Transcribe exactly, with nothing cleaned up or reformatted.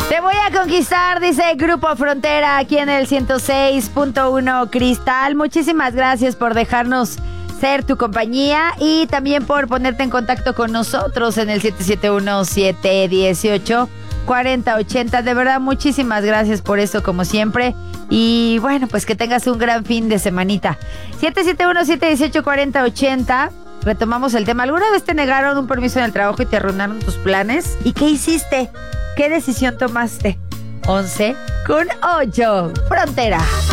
Te voy a conquistar, dice Grupo Frontera, aquí en el ciento seis punto uno Cristal. Muchísimas gracias por dejarnos ser tu compañía y también por ponerte en contacto con nosotros en el siete siete uno, siete uno ocho, cuatro cero ocho cero. De verdad, muchísimas gracias por eso, como siempre. Y bueno, pues que tengas un gran fin de semanita. siete siete uno, siete uno ocho, cuatro cero ocho cero. Retomamos el tema. ¿Alguna vez te negaron un permiso en el trabajo y te arruinaron tus planes? ¿Y qué hiciste? ¿Qué decisión tomaste? once con ocho. Frontera.